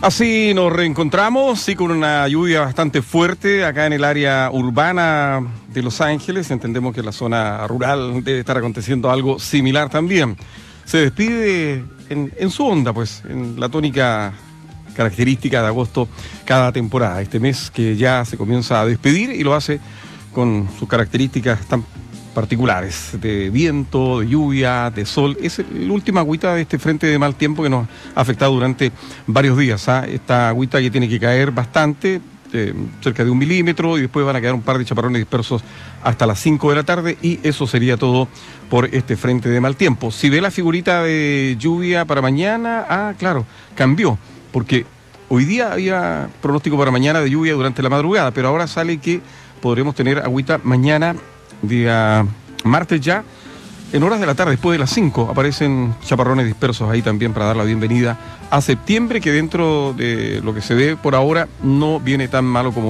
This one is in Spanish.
Así nos reencontramos, sí, con una lluvia bastante fuerte acá en el área urbana de Los Ángeles. Entendemos que en la zona rural debe estar aconteciendo algo similar también. Se despide en su onda, pues, en la tónica característica de agosto cada temporada. Este mes que ya se comienza a despedir y lo hace con sus características tan particulares de viento, de lluvia, de sol. Es la última agüita de este frente de mal tiempo que nos ha afectado durante varios días. Esta agüita que tiene que caer bastante, cerca de 1 milímetro, y después van a quedar un par de chaparrones dispersos hasta las 5 de la tarde, y eso sería todo por este frente de mal tiempo. Si ve la figurita de lluvia para mañana, claro, cambió, porque hoy día había pronóstico para mañana de lluvia durante la madrugada, pero ahora sale que podremos tener agüita mañana, día martes ya, en horas de la tarde, después de las 5, aparecen chaparrones dispersos ahí también para dar la bienvenida a septiembre, que dentro de lo que se ve por ahora no viene tan malo como